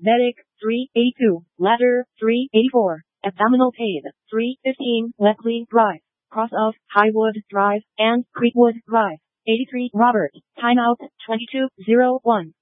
Medic, 382. Ladder, 384. Abdominal pain, 315. Leckley Drive. Cross of Highwood Drive and Creekwood Drive. 83. Robert. Timeout, 22:01.